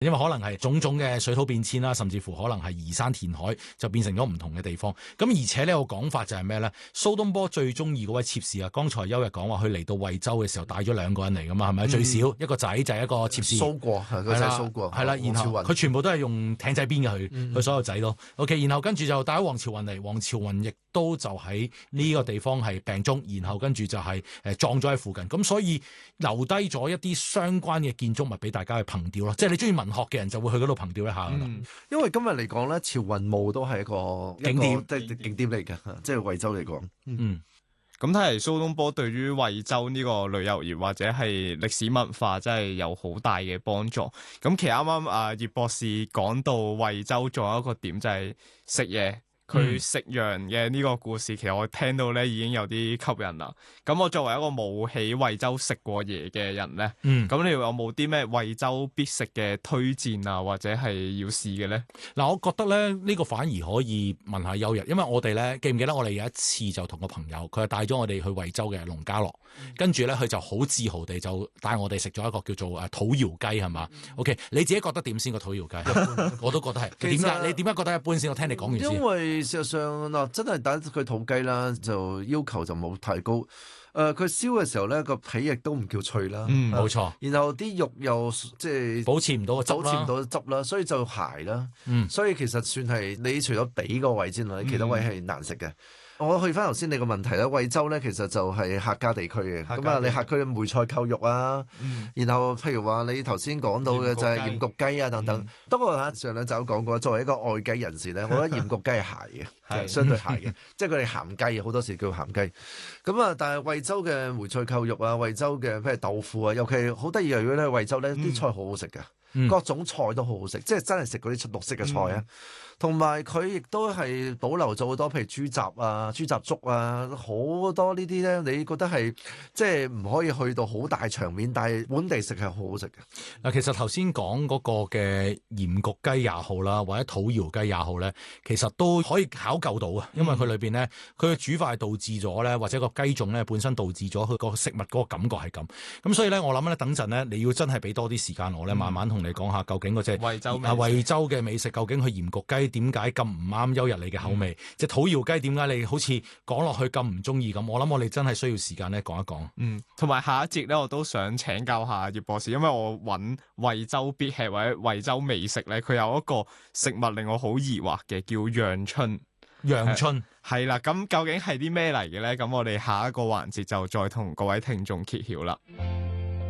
因為可能係種種嘅水土變遷啦，甚至乎可能係移山填海，就變成咗唔同嘅地方。咁而且呢個講法就係咩咧？蘇東坡最中意嗰位妾侍啊，剛才邱日講話佢嚟到惠州嘅時候帶咗2個人嚟噶嘛，係咪？最少一個仔就係一個妾侍。 蘇過係佢仔蘇過係啦，然後佢全部都係用艇仔邊嘅佢所有仔都 OK， 然後跟住就帶咗王朝雲嚟，王朝雲亦都就喺呢個地方係病中，然後跟住就係葬咗喺附近，咁所以留低咗一啲相關嘅建築物俾大家去憑吊咯，即係你中意文學嘅人就會去嗰度憑吊一下。 因為今日嚟講咧，朝雲墓都係一個景點，即係景點嚟嘅，即係惠州嚟講。 咁睇嚟蘇東坡對於惠州呢個旅遊業或者係歷史文化真係有好大嘅幫助。咁其實啱啱葉博士講到惠州仲有一個點就係食嘢。佢食羊嘅呢個故事，其實我聽到咧已經有啲吸引啦。咁我作為一個冇喺惠州食過嘢嘅人咧，咁你有冇啲咩惠州必食嘅推薦啊，或者係要試嘅咧？ 嗱，我覺得咧呢個反而可以問下邱日，因為我哋咧記唔記得我哋有一次就同個朋友，佢係帶咗我哋去惠州嘅農家樂，跟住咧佢就好自豪地就帶我哋食咗一個叫做土窯雞係嘛？OK， 你自己覺得點先個土窯雞？我都覺得係。點解？你點解覺得一般先？我聽你講完先。 因為事實上嗱，真係打佢土雞啦，就要求就冇太高。佢燒嘅時候咧，個皮亦都唔叫脆啦， 冇錯。 然後啲肉又即係保持唔到個汁啦， 保持唔到汁啦，所以就柴啦。所以其實算係你除咗髀個位之外，其他位係難食嘅。我去翻頭先你個問題啦，惠州咧其實就係客家地區嘅，咁啊你客區嘅梅菜扣肉啊，然後譬如話你頭先講到嘅就係鹽焗雞啊等等。不過上兩集都講過，作為一個愛雞人士咧，我覺得鹽焗雞係鞋嘅，相對鞋嘅，即係佢哋鹹雞好多時叫鹹雞。咁啊，但係惠州嘅梅菜扣肉啊，惠州嘅譬如豆腐啊，尤其好得意啊！如果咧惠州咧啲菜好好食㗎，各種菜都好好食，即係真係食嗰啲綠色嘅菜啊。同埋佢亦都係保留咗好多，譬如豬雜啊、豬雜粥啊，好多呢啲咧，你覺得係即係唔可以去到好大場面，但係本地食係好好食嘅。 嗱，其實頭先講嗰個嘅鹽焗雞也好啦，或者土窯雞也好咧，其實都可以考究到啊，因為佢裏邊咧，佢嘅煮法係導致咗咧，或者個雞種咧本身導致咗佢個食物嗰個感覺係咁。咁所以咧，我諗咧，等陣咧，你要真係俾多啲時間我咧，慢慢同你講下究竟嗰隻惠州嘅美食究竟佢鹽焗雞點解咁唔啱邱日你嘅口味？即係土窯雞點解你好似講落去咁唔中意咁？我諗我哋真係需要時間咧講一講。 同埋下一節咧，我都想請教下葉博士，因為我揾惠州必吃或者惠州美食咧，佢有一個食物令我好疑惑嘅，叫陽春。 陽春係啦，咁究竟係啲咩嚟嘅咧？咁我哋下一個環節就再同各位聽眾揭曉啦。